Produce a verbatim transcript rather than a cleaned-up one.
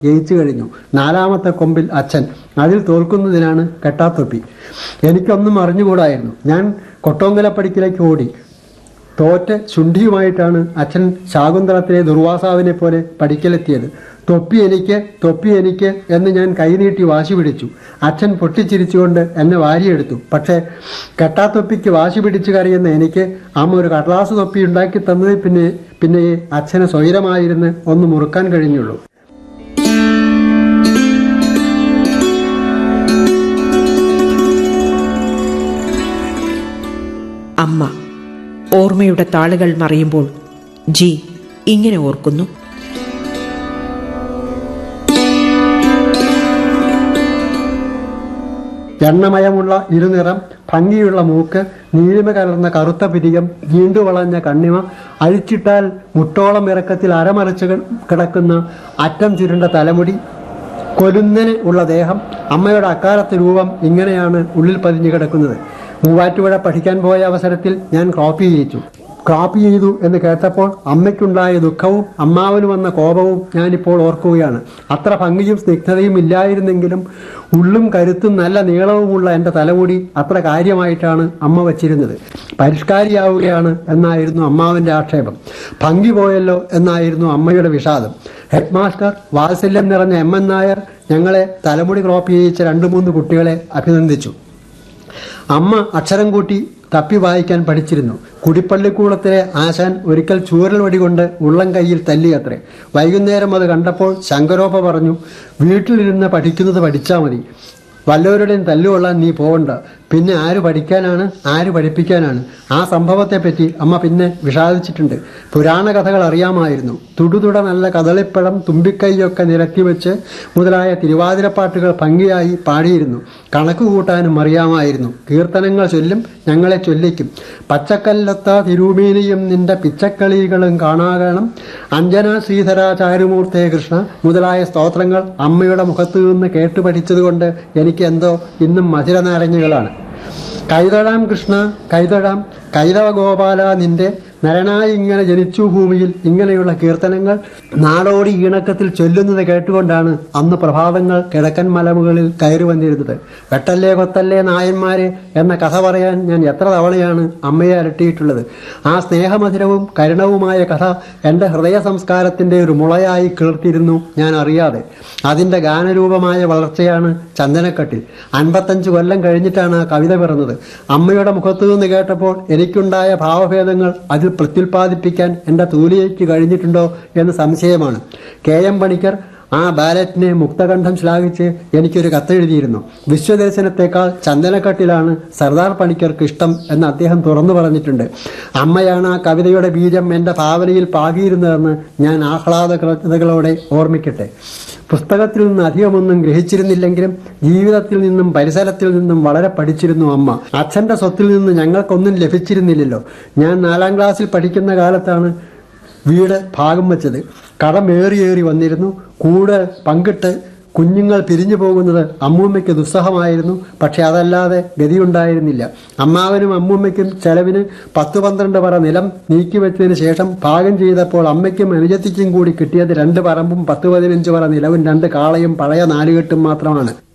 ജയിച്ചു കഴിഞ്ഞു. നാലാമത്തെ കൊമ്പിൽ അച്ഛൻ. അതിൽ തോൽക്കുന്നതിനാണ് കെട്ടാത്തൊപ്പി. എനിക്കൊന്നും അറിഞ്ഞുകൂടായിരുന്നു. ഞാൻ കൊട്ടോങ്കലപ്പടിക്കിലേക്ക് ഓടി. തോറ്റ് ശുണ്ഠിയുമായിട്ടാണ് അച്ഛൻ ശാകുന്തളത്തിലെ ദുർവാസാവിനെ പോലെ പഠിക്കലെത്തിയത്. തൊപ്പി എനിക്ക്, തൊപ്പി എനിക്ക് എന്ന് ഞാൻ കൈനീട്ടി വാശി പിടിച്ചു. അച്ഛൻ പൊട്ടിച്ചിരിച്ചുകൊണ്ട് എന്നെ വാരിയെടുത്തു. പക്ഷേ കെട്ടാത്തൊപ്പിക്ക് വാശി പിടിച്ചു കറിയുന്ന എനിക്ക് അമ്മ ഒരു കടലാസ് തൊപ്പി ഉണ്ടാക്കി തന്നതിൽ പിന്നെ പിന്നെ അച്ഛന് സ്വൈരമായിരുന്ന് ഒന്ന് മുറുക്കാൻ കഴിഞ്ഞുള്ളൂ. അമ്മ ഓർമ്മയുടെ താളുകൾ മറിയുമ്പോൾ ജി ഇങ്ങനെ ഓർക്കുന്നു. എണ്ണമയമുള്ള ഇരുനിറം, ഭംഗിയുള്ള മൂക്ക്, നീലിമ കലർന്ന കറുത്ത പിരികം, നീണ്ടു വളഞ്ഞ കണ്ണിമ, അഴിച്ചിട്ടാൽ മുട്ടോളം ഇറക്കത്തിൽ അരമറിച്ച് കിടക്കുന്ന അറ്റം ചുരുണ്ട തലമുടി, കൊലുന്നന് ഉള്ള ദേഹം. അമ്മയുടെ അക്കാലത്തെ രൂപം ഇങ്ങനെയാണ് ഉള്ളിൽ പതിഞ്ഞു കിടക്കുന്നത്. മൂവാറ്റുപുഴ പഠിക്കാൻ പോയ അവസരത്തിൽ ഞാൻ ക്രോപ്പ് ചെയ്യിച്ചു. ക്രോപ്പ് ചെയ്തു എന്ന് കേട്ടപ്പോൾ അമ്മയ്ക്കുണ്ടായ ദുഃഖവും അമ്മാവന് വന്ന കോപവും ഞാനിപ്പോൾ ഓർക്കുകയാണ്. അത്ര ഭംഗിയും സ്നിഗ്ധതയും ഇല്ലായിരുന്നെങ്കിലും ഉള്ളും കരുത്തും നല്ല നീളവുമുള്ള എൻ്റെ തലമുടി അത്ര കാര്യമായിട്ടാണ് അമ്മ വച്ചിരുന്നത്. പരിഷ്കാരിയാവുകയാണ് എന്നായിരുന്നു അമ്മാവൻ്റെ ആക്ഷേപം. ഭംഗി പോയല്ലോ എന്നായിരുന്നു അമ്മയുടെ വിഷാദം. ഹെഡ് മാസ്റ്റർ വാത്സല്യം നിറഞ്ഞ എം എൻ നായർ ഞങ്ങളെ തലമുടി ക്രോപ്പ് ചെയ്യിച്ച രണ്ടു മൂന്ന് കുട്ടികളെ അഭിനന്ദിച്ചു. അമ്മ അക്ഷരം കൂട്ടി തപ്പി വായിക്കാൻ പഠിച്ചിരുന്നു. കുടിപ്പള്ളിക്കൂടത്തിലെ ആശാൻ ഒരിക്കൽ ചൂരൽ വടി കൊണ്ട് ഉള്ളം കൈയിൽ തല്ലിയത്രേ. വൈകുന്നേരം അത് കണ്ടപ്പോൾ ശങ്കരോപ്പ പറഞ്ഞു, വീട്ടിലിരുന്ന് പഠിക്കുന്നത് പഠിച്ചാൽ മതി, വല്ലവരുടെയും തല്ലുകൊള്ളാൻ നീ പോകണ്ട. പിന്നെ ആര് പഠിക്കാനാണ്, ആര് പഠിപ്പിക്കാനാണ്? ആ സംഭവത്തെപ്പറ്റി അമ്മ പിന്നെ വിഷാദിച്ചിട്ടുണ്ട്. പുരാണ കഥകൾ അറിയാമായിരുന്നു. തുടുതുട നല്ല കദളിപ്പഴം, തുമ്പിക്കൈയൊക്കെ നിരത്തി വെച്ച് മുതലായ തിരുവാതിരപ്പാട്ടുകൾ ഭംഗിയായി പാടിയിരുന്നു. കണക്ക് കൂട്ടാനും അറിയാമായിരുന്നു. കീർത്തനങ്ങൾ ചൊല്ലും, ഞങ്ങളെ ചൊല്ലിക്കും. പച്ചക്കല്ലത്ത തിരുമേനിയും നിന്റെ പിച്ചക്കളികളും കാണാകണം, അഞ്ജന ശ്രീധര ചാരുമൂർത്തേ കൃഷ്ണ മുതലായ സ്തോത്രങ്ങൾ അമ്മയുടെ മുഖത്തു നിന്ന് കേട്ടു പഠിച്ചതുകൊണ്ട് എനിക്ക് എന്തോ ഇന്നും മധുര നാരങ്ങകളാണ്. കൈതൊഴാം കൃഷ്ണ കൈതൊഴാം, കൈതവ ഗോപാല നിന്റെ നരനായി ഇങ്ങനെ ജനിച്ചു ഭൂമിയിൽ ഇങ്ങനെയുള്ള കീർത്തനങ്ങൾ നാടോടി ഈണക്കത്തിൽ ചൊല്ലുന്നത് കേട്ടുകൊണ്ടാണ് അന്ന് പ്രഭാതങ്ങൾ കിഴക്കൻ മലമുകളിൽ കയറി വന്നിരുന്നത്. വെട്ടല്ലേ കൊത്തല്ലേ നായന്മാരെ എന്ന കഥ പറയാൻ ഞാൻ എത്ര തവണയാണ് അമ്മയെ അലട്ടിയിട്ടുള്ളത്. ആ സ്നേഹമധുരവും കരുണവുമായ കഥ എൻ്റെ ഹൃദയ സംസ്കാരത്തിൻ്റെ ഒരു മുളയായി കിളിർത്തിരുന്നു ഞാൻ അറിയാതെ. അതിൻ്റെ ഗാനരൂപമായ വളർച്ചയാണ് ചന്ദനക്കട്ടിൽ. അൻപത്തഞ്ച് കൊല്ലം കഴിഞ്ഞിട്ടാണ് ആ കവിത പിറന്നത്. അമ്മയുടെ മുഖത്തു നിന്ന് കേട്ടപ്പോൾ എനിക്കുണ്ടായ ഭാവഭേദങ്ങൾ അതിൽ പ്രത്യുൽപാദിപ്പിക്കാൻ എൻ്റെ തൂലിയയ്ക്ക് കഴിഞ്ഞിട്ടുണ്ടോ എന്ന് സംശയമാണ്. കെ എം പണിക്കർ ആ ബാലറ്റിനെ മുക്തകണ്ഠം ശ്ലാഘിച്ച് എനിക്കൊരു കത്തെഴുതിയിരുന്നു. വിശ്വദർശനത്തെക്കാൾ ചന്ദനക്കട്ടിലാണ് സർദാർ പണിക്കർക്ക് ഇഷ്ടം എന്ന് അദ്ദേഹം തുറന്നു പറഞ്ഞിട്ടുണ്ട്. അമ്മയാണ് ആ കവിതയുടെ ബീജം എൻ്റെ ഭാവനയിൽ പാകിയിരുന്നതെന്ന് ഞാൻ ആഹ്ലാദകൃതകളോടെ ഓർമ്മിക്കട്ടെ. പുസ്തകത്തിൽ നിന്ന് അധികമൊന്നും ഗ്രഹിച്ചിരുന്നില്ലെങ്കിലും ജീവിതത്തിൽ നിന്നും പരിസരത്തിൽ നിന്നും വളരെ പഠിച്ചിരുന്നു അമ്മ. അച്ഛൻ്റെ സ്വത്തിൽ നിന്ന് ഞങ്ങൾക്കൊന്നും ലഭിച്ചിരുന്നില്ലല്ലോ. ഞാൻ നാലാം ക്ലാസ്സിൽ പഠിക്കുന്ന കാലത്താണ് വീട് ഭാഗം വെച്ചത്. കടമേറിയേറി വന്നിരുന്നു. കൂട് പങ്കിട്ട് കുഞ്ഞുങ്ങൾ പിരിഞ്ഞു പോകുന്നത് അമ്മൂമ്മയ്ക്ക് ദുസ്സഹമായിരുന്നു. പക്ഷെ അതല്ലാതെ ഗതിയുണ്ടായിരുന്നില്ല. അമ്മാവനും അമ്മൂമ്മയ്ക്കും ചെലവിന് പത്ത് പന്ത്രണ്ട് പറ നിലം നീക്കിവെച്ചതിന് ശേഷം ഭാഗം ചെയ്തപ്പോൾ അമ്മയ്ക്കും അനുജത്തിക്കും കൂടി കിട്ടിയത് രണ്ട് പറമ്പും പത്ത് പതിനഞ്ച് പറ നിലവും രണ്ട് കാളയും പഴയ നാലുകെട്ടും മാത്രമാണ്.